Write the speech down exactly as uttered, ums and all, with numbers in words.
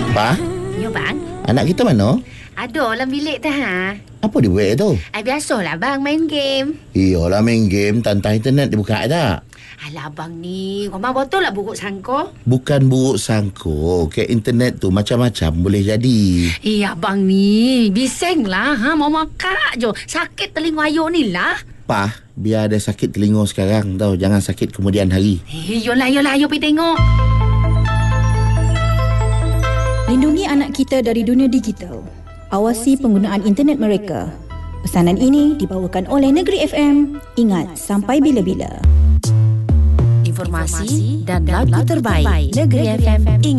Pa? Ya bang. Anak kita mana? Ada dalam bilik tu ha. Apa dia buat tu? Ay, biasalah bang main game. Iyalah main game, tantang internet dia buka tak? Alah abang ni, memang betul lah buruk sangka. Bukan buruk sangka, ke internet tu macam-macam boleh jadi. Eh abang ni, bising lah ha, mau makak je. Sakit telinga ayuk ni lah. Pa, biar ada sakit telinga sekarang tau, jangan sakit kemudian hari. Eh, yolah, yolah, ayo pergi tengok. Lindungi anak kita dari dunia digital. Awasi penggunaan internet mereka. Pesanan ini dibawakan oleh Negeri F M. Ingat, sampai bila-bila. Informasi dan lagu terbaik Negeri F M.